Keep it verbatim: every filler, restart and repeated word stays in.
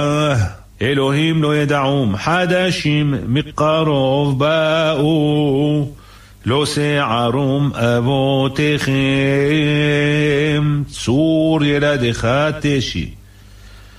אלוהים לא ידעום, חדשים מקרוב באו, לא שערום אבותיכם, צור ילדך תשי.